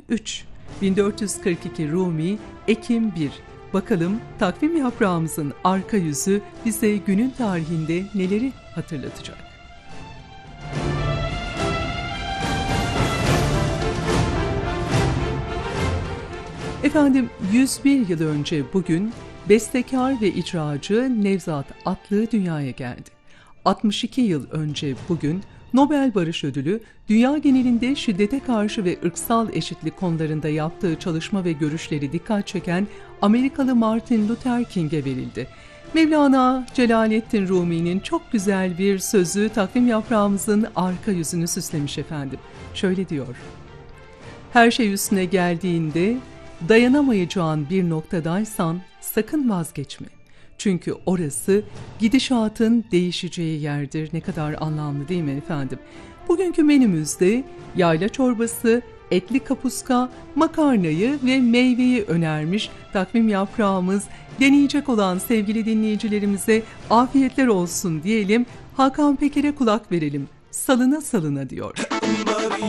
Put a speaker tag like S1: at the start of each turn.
S1: 3, 1442 Rumi, Ekim 1. Bakalım takvim yaprağımızın arka yüzü bize günün tarihinde neleri hatırlatacak? Efendim 101 yıl önce bugün bestekar ve icracı Nevzat Atlı dünyaya geldi. 62 yıl önce bugün Nobel Barış Ödülü dünya genelinde şiddete karşı ve ırksal eşitlik konularında yaptığı çalışma ve görüşleri dikkat çeken Amerikalı Martin Luther King'e verildi. Mevlana Celaleddin Rumi'nin çok güzel bir sözü takvim yaprağımızın arka yüzünü süslemiş efendim. Şöyle diyor: her şey üstüne geldiğinde dayanamayacağın bir noktadaysan sakın vazgeçme. Çünkü orası gidişatın değişeceği yerdir. Ne kadar anlamlı değil mi efendim? Bugünkü menümüzde yayla çorbası, etli kapuska, makarnayı ve meyveyi önermiş takvim yaprağımız. Deneyecek olan sevgili dinleyicilerimize afiyetler olsun diyelim. Hakan Peker'e kulak verelim. Salına salına diyor.